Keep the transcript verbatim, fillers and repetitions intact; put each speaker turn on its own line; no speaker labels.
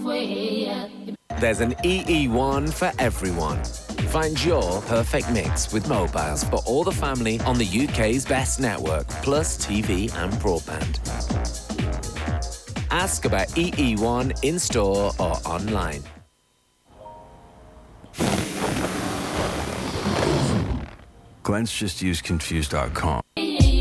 There's an E E one for everyone. Find your perfect mix with mobiles for all the family on the U K's best network, plus T V and broadband. Ask about E E one in store or online.
Glenn's just used confused dot com.